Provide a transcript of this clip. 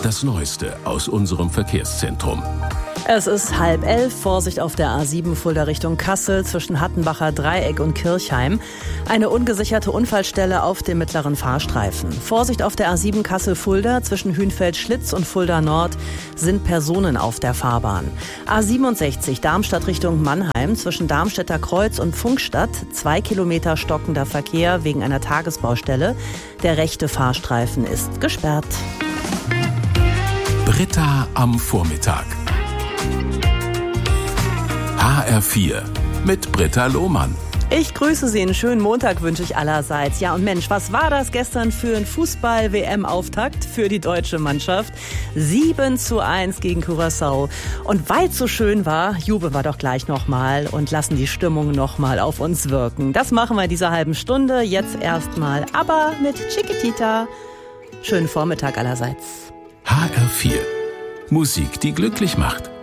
Das Neueste aus unserem Verkehrszentrum. Es ist 10:30, Vorsicht auf der A7 Fulda Richtung Kassel zwischen Hattenbacher Dreieck und Kirchheim. Eine ungesicherte Unfallstelle auf dem mittleren Fahrstreifen. Vorsicht auf der A7 Kassel-Fulda zwischen Hünfeld-Schlitz und Fulda Nord sind Personen auf der Fahrbahn. A67 Darmstadt Richtung Mannheim zwischen Darmstädter Kreuz und Pfungstadt 2 Kilometer stockender Verkehr wegen einer Tagesbaustelle. Der rechte Fahrstreifen ist gesperrt. Britta am Vormittag. HR4 mit Britta Lohmann. Ich grüße Sie, einen schönen Montag wünsche ich allerseits. Ja und Mensch, was war das gestern für ein Fußball-WM-Auftakt für die deutsche Mannschaft? 7:1 gegen Curaçao. Und weil es so schön war, jubeln wir doch gleich nochmal und lassen die Stimmung nochmal auf uns wirken. Das machen wir in dieser halben Stunde, jetzt erstmal, aber mit Chiquitita. Schönen Vormittag allerseits. HR4. Musik, die glücklich macht.